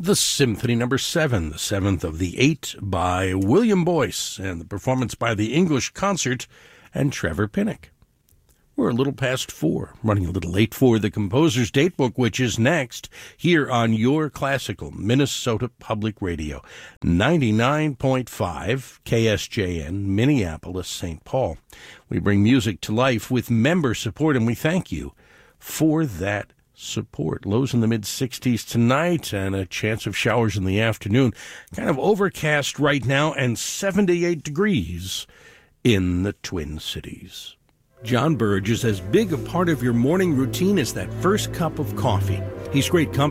The Symphony No. 7, the seventh of the 8 by William Boyce, and the performance by the English Concert and Trevor Pinnock. We're a little past 4, running a little late for the Composer's Datebook, which is next here on your classical Minnesota Public Radio, 99.5 KSJN, Minneapolis, St. Paul. We bring music to life with member support, and we thank you for that support. Lows in the mid-60s tonight and a chance of showers in the afternoon. Kind of overcast right now and 78 degrees in the Twin Cities. John Burge is as big a part of your morning routine as that first cup of coffee. He's great company.